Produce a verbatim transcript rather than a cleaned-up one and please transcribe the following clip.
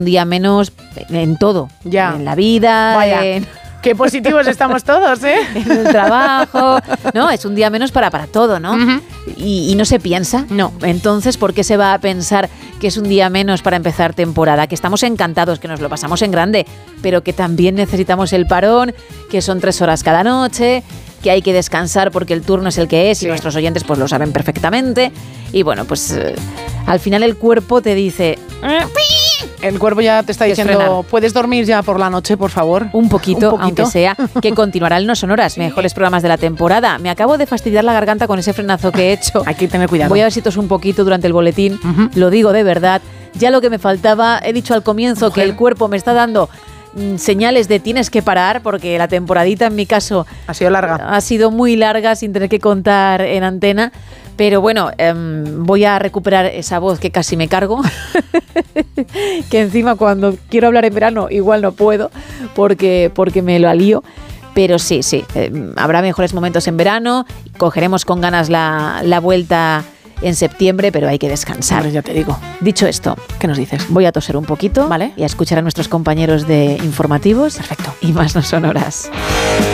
Un día menos en todo, ya. En la vida, Vaya. en... Qué positivos estamos todos, ¿eh? En el trabajo. No, es un día menos para, para todo, ¿no? Uh-huh. Y, y no se piensa. No. Entonces, ¿por qué se va a pensar que es un día menos para empezar temporada? Que estamos encantados, que nos lo pasamos en grande, pero que también necesitamos el parón, que son tres horas cada noche, que hay que descansar porque el turno es el que es, sí. Y nuestros oyentes pues lo saben perfectamente. Y bueno, pues eh, al final el cuerpo te dice... El cuerpo ya te está diciendo, frenar. ¿Puedes dormir ya por la noche, por favor? Un poquito, Un poquito, aunque sea, que continuará el No Sonoras, sí. Mejores programas de la temporada. Me acabo de fastidiar la garganta con ese frenazo que he hecho. Hay que tener cuidado. Voy a ver si toso un poquito durante el boletín, uh-huh. Lo digo de verdad. Ya lo que me faltaba, he dicho al comienzo, Mujer. que el cuerpo me está dando mm, señales de tienes que parar, porque la temporadita en mi caso... Ha sido larga. Ha sido muy larga, sin tener que contar en antena. Pero bueno, eh, voy a recuperar esa voz que casi me cargo, que encima cuando quiero hablar en verano igual no puedo, porque, porque me lo alío. Pero sí, sí, eh, habrá mejores momentos en verano, cogeremos con ganas la, la vuelta en septiembre, pero hay que descansar. Hombre, ya te digo. Dicho esto, ¿qué nos dices? Voy a toser un poquito, ¿vale? Y a escuchar a nuestros compañeros de informativos. Perfecto. Y más No Sonoras.